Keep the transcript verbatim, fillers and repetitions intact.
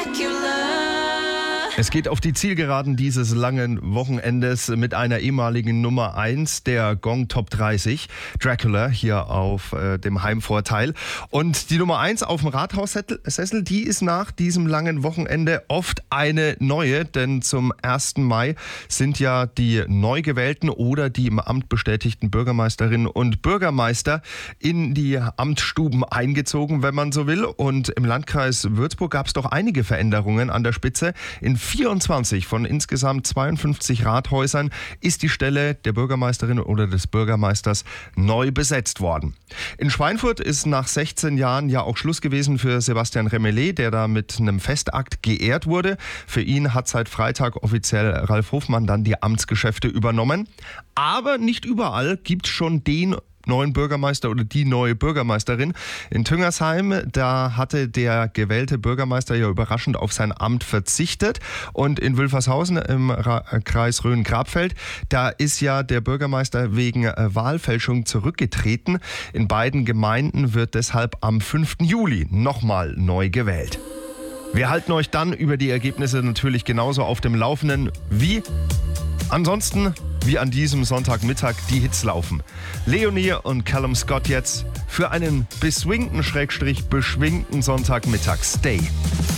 Es geht auf die Zielgeraden dieses langen Wochenendes mit einer ehemaligen Nummer eins der Gong Top dreißig, Dracula, hier auf äh, dem Heimvorteil. Und die Nummer eins auf dem Rathaussessel, die ist nach diesem langen Wochenende oft eine neue, denn zum ersten Mai sind ja die neu gewählten oder die im Amt bestätigten Bürgermeisterinnen und Bürgermeister in die Amtsstuben eingezogen, wenn man so will. Und im Landkreis Würzburg gab es doch einige Veränderungen an der Spitze. In vierundzwanzig von insgesamt zweiundfünfzig Rathäusern ist die Stelle der Bürgermeisterin oder des Bürgermeisters neu besetzt worden. In Schweinfurt ist nach sechzehn Jahren ja auch Schluss gewesen für Sebastian Remelet, der da mit einem Festakt geehrt wurde. Für ihn hat seit Freitag offiziell Ralf Hofmann dann die Amtsgeschäfte übernommen. Aber nicht überall gibt es schon den neuen Bürgermeister oder die neue Bürgermeisterin. In Tüngersheim, da hatte der gewählte Bürgermeister ja überraschend auf sein Amt verzichtet. Und in Wülfershausen im Ra- Kreis Rhön-Grabfeld, da ist ja der Bürgermeister wegen äh, Wahlfälschung zurückgetreten. In beiden Gemeinden wird deshalb am fünften Juli nochmal neu gewählt. Wir halten euch dann über die Ergebnisse natürlich genauso auf dem Laufenden wie ansonsten wie an diesem Sonntagmittag die Hits laufen. Leonie und Callum Scott jetzt für einen beswingten, schrägstrich beschwingten Sonntagmittag. Stay.